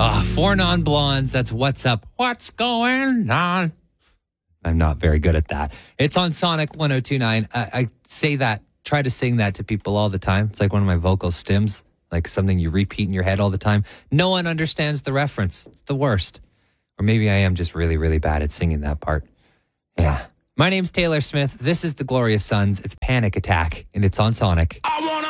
Four Non-Blondes. That's What's Up. What's going on? I'm not very good at that. It's on Sonic 102.9. I say that, try to sing that to people all the time. It's like one of my vocal stims, like something you repeat in your head all the time. No one understands the reference. It's the worst. Or maybe I am just really, really bad at singing that part. Yeah. My name's Taylor Smith. This is the Glorious Sons. It's Panic Attack, and it's on Sonic. I want